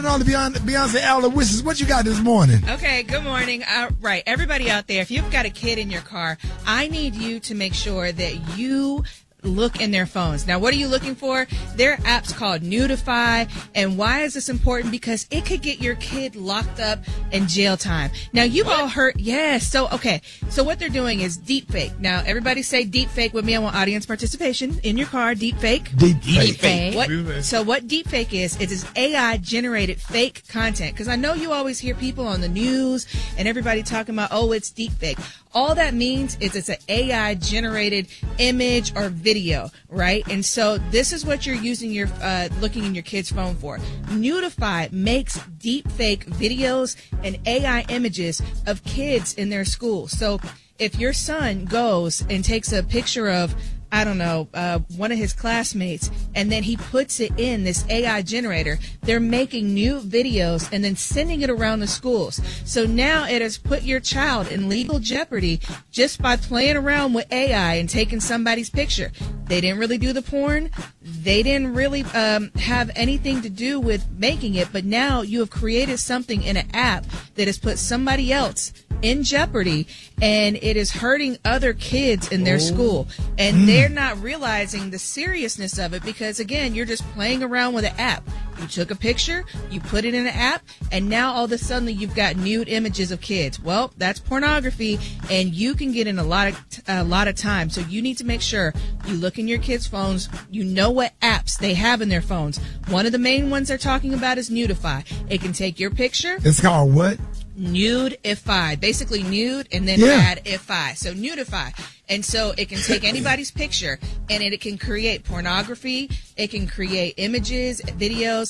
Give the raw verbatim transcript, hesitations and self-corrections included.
On the Beyond, Beyonce Hour of Wishes, what you got this morning? Okay, good morning. Uh, right, everybody out there, if you've got a kid in your car, I need you to make sure that you look in their phones. Now, what are you looking for? There are apps called Nudify. And why is this important? Because it could get your kid locked up in jail time. Now, you've what? all heard, yes. So, okay. So what they're doing is deepfake. Now, everybody say deepfake with me. I want audience participation in your car. Deepfake. Deepfake. Deepfake. What, so what deepfake is, it is A I generated fake content. Because I know you always hear people on the news and everybody talking about, oh, it's deepfake. All that means is it's an A I generated image or video, right? And so this is what you're using your uh, looking in your kid's phone for. Nudify makes deep fake videos and A I images of kids in their school. So if your son goes and takes a picture of, I don't know, uh, one of his classmates, and then he puts it in this A I generator, they're making new videos and then sending it around the schools. So now it has put your child in legal jeopardy just by playing around with A I and taking somebody's picture. They didn't really do the porn. They didn't really um, have anything to do with making it, but now you have created something in an app that has put somebody else in jeopardy, and it is hurting other kids in their oh. school. And mm. they're not realizing the seriousness of it because, again, you're just playing around with an app. You took a picture, you put it in an app, and now all of a sudden you've got nude images of kids. Well, that's pornography, and you can get in a lot of a lot of time. So you need to make sure you look in your kids' phones. You know what apps they have in their phones. One of the main ones they're talking about is Nudify. It can take your picture. It's called what? Nudify, basically nude and then yeah. add ify. So Nudify. And so it can take anybody's picture and it, it can create pornography. It can create images, videos.